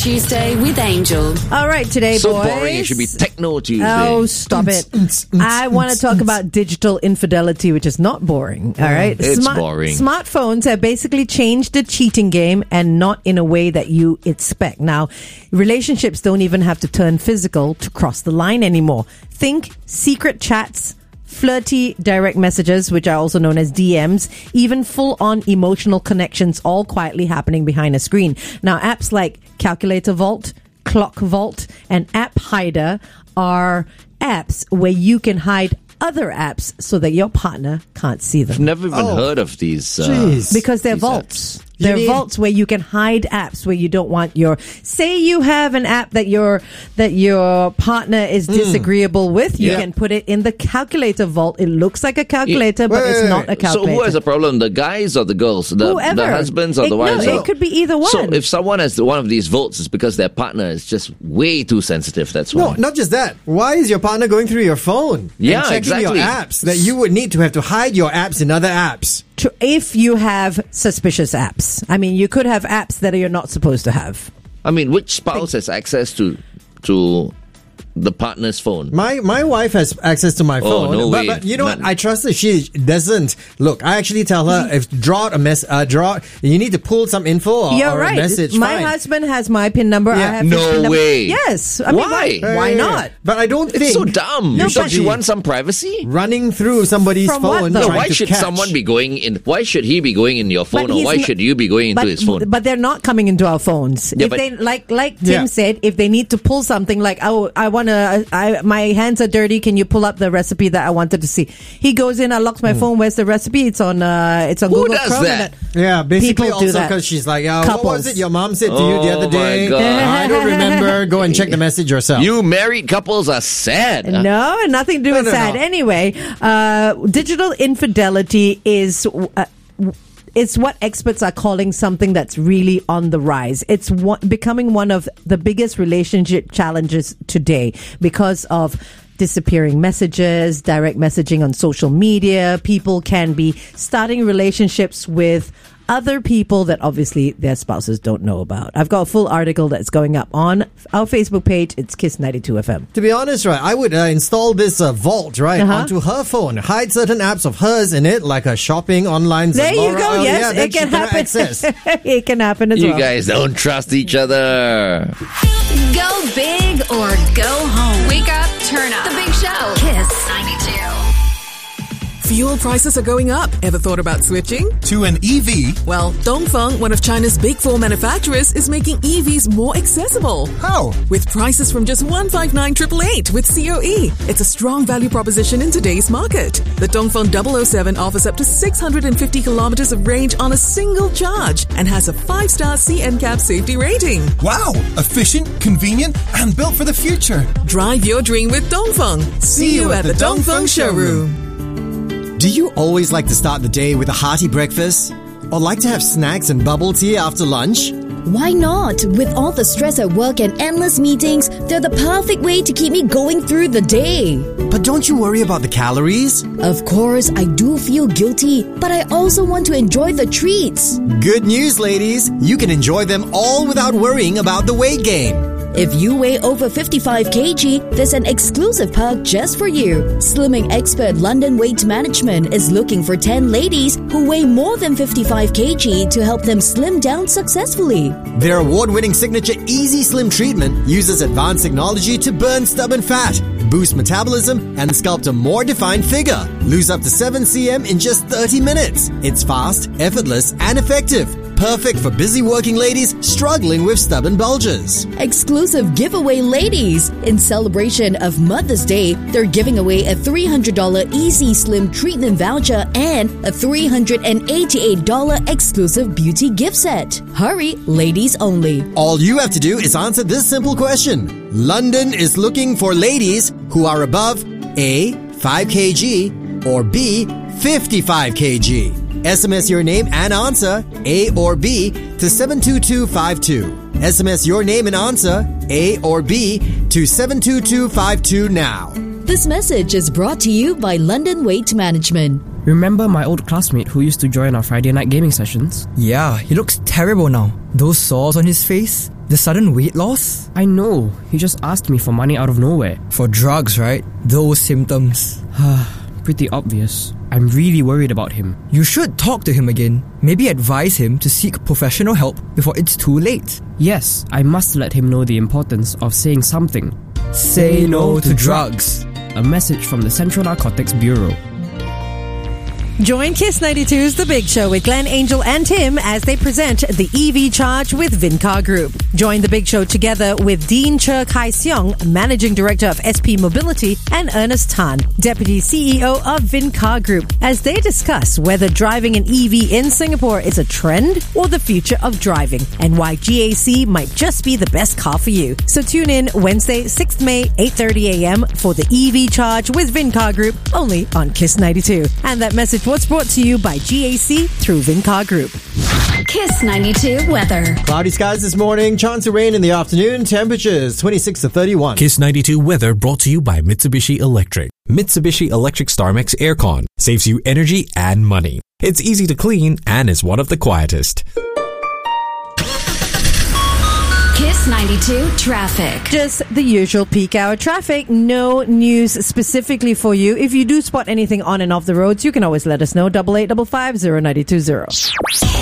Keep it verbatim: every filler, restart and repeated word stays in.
Tuesday with Angel. All right, today, So boys. boring, it should be Techno Tuesday. Oh, stop it. I want to talk about digital infidelity, which is not boring. All right? It's boring. Smartphones have basically changed the cheating game and not in a way that you expect. Now, relationships don't even have to turn physical to cross the line anymore. Think secret chats, flirty direct messages, which are also known as D Ms, even full-on emotional connections, all quietly happening behind a screen. Now, apps like Calculator Vault, Clock Vault, and App Hider are apps where you can hide other apps so that your partner can't see them. I've never even Oh. heard of these. Uh, Jeez. Because they're these vaults. apps. They're You need- vaults where you can hide apps where you don't want your. Say you have an app that your that your partner is disagreeable with. You Yeah. can put it in the calculator vault. It looks like a calculator, but Wait, it's wait, not a wait. So calculator. who has the problem? The guys or the girls? The, Whoever. the husbands or It- the wives? No, or- it could be either one. So if someone has one of these votes, it's because their partner is just way too sensitive. That's why. No, not just that. Why is your partner going through your phone? Yeah, and checking exactly. your apps that you would need to have to hide your apps in other apps? To- if you have suspicious apps, I mean, you could have apps that you're not supposed to have. I mean, which spouse has access to to the partner's phone? My my wife has access to my Oh, phone, no but, way. but you know None. what? I trust her. She doesn't. Look, I actually tell her if draw out a mess, uh, draw. You need to pull some info or, You're or right. a message. My fine. husband has my PIN number. I Yeah. have his No PIN number. way. Yes. I mean, Why? why, why Yeah, yeah, not? yeah. But I don't think It's so dumb. No, you should but- you want some privacy? running through somebody's From what, phone. though? No, trying why to should catch. someone be going in? Why should he be going in your phone, But or he's why n- should you be going into but, his phone? But they're not coming into our phones. Yeah, if but- they like, like Tim Yeah. said, if they need to pull something, like oh, I want to, I my hands are dirty. Can you pull up the recipe that I wanted to see? He goes in, unlocks my phone. Where's the recipe? It's on, uh, it's on Who Google does Chrome. that? and Yeah, basically People do also that. because she's like, uh, what Couples. was it your mom said to you the Oh other my day? God. I don't remember. Go and check the message yourself. You married couples are sad. No, nothing to do No, with no, that. no. Anyway, uh, digital infidelity is. Uh, it's what experts are calling something that's really on the rise. It's one, becoming one of the biggest relationship challenges today because of disappearing messages, direct messaging on social media. People can be starting relationships with other people that obviously their spouses don't know about. I've got a full article that's going up on our Facebook page. It's Kiss ninety-two F M. To be honest, right, I would uh, install this uh, vault, right, Uh-huh. onto her phone. Hide certain apps of hers in it, like her shopping online. There you Zalora. go. Oh, Yes, yeah, then it can she cannot happen. access. It can happen as You well. guys don't trust each other. Go big or go home. Wake up, turn up. The Big Show. Kiss ninety-two. Fuel prices are going up. Ever thought about switching? To an E V? Well, Dongfeng, one of China's big four manufacturers, is making E Vs more accessible. How? With prices from just one hundred fifty-nine thousand eight hundred eighty with C O E. It's a strong value proposition in today's market. The Dongfeng double oh seven offers up to six hundred fifty kilometers of range on a single charge and has a five-star C N C A P safety rating. Wow! Efficient, convenient, and built for the future. Drive your dream with Dongfeng. See you at the Dongfeng showroom. Do you always like to start the day with a hearty breakfast? Or like to have snacks and bubble tea after lunch? Why not? With all the stress at work and endless meetings, they're the perfect way to keep me going through the day. But don't you worry about the calories? Of course, I do feel guilty, but I also want to enjoy the treats. Good news, ladies. You can enjoy them all without worrying about the weight gain. If you weigh over fifty-five kilograms, there's an exclusive perk just for you. Slimming expert London Weight Management is looking for ten ladies who weigh more than fifty-five kilograms to help them slim down successfully. Their award-winning signature Easy Slim treatment uses advanced technology to burn stubborn fat, boost metabolism, and sculpt a more defined figure. Lose up to seven centimeters in just thirty minutes. It's fast, effortless, and effective. Perfect for busy working ladies struggling with stubborn bulges. Exclusive giveaway, ladies! In celebration of Mother's Day, they're giving away a three hundred dollars Easy Slim treatment voucher and a three hundred eighty-eight dollars exclusive beauty gift set. Hurry, ladies only. All you have to do is answer this simple question. London is looking for ladies who are above A. five kilograms or B. fifty-five kilograms. S M S your name and answer, A or B, to seven two two five two. S M S your name and answer, A or B, to seven two two five two now. This message is brought to you by London Weight Management. Remember my old classmate who used to join our Friday night gaming sessions? Yeah, he looks terrible now. Those sores on his face, the sudden weight loss. I know, he just asked me for money out of nowhere. For drugs, right? Those symptoms. Pretty obvious. I'm really worried about him. You should talk to him again. Maybe advise him to seek professional help before it's too late. Yes, I must let him know the importance of saying something. Say no to drugs. A message from the Central Narcotics Bureau. Join Kiss ninety-two's The Big Show with Glenn, Angel and Tim as they present the E V Charge with Vincar Group. Join The Big Show together with Dean Che Kai Seong, Managing Director of S P Mobility, and Ernest Tan, Deputy C E O of Vincar Group, as they discuss whether driving an E V in Singapore is a trend or the future of driving, and why G A C might just be the best car for you. So tune in Wednesday, sixth of May, eight thirty a.m. for the E V Charge with Vincar Group, only on Kiss ninety-two. And that message was brought to you by G A C through Vincar Group. Kiss ninety-two weather. Cloudy skies this morning, chance of rain in the afternoon, temperatures twenty-six to thirty-one. Kiss ninety-two weather brought to you by Mitsubishi Electric. Mitsubishi Electric StarMax Aircon saves you energy and money. It's easy to clean and is one of the quietest. Kiss ninety-two traffic. Just the usual peak hour traffic. No news specifically for you. If you do spot anything on and off the roads, you can always let us know. Double eight double five zero ninety two zero.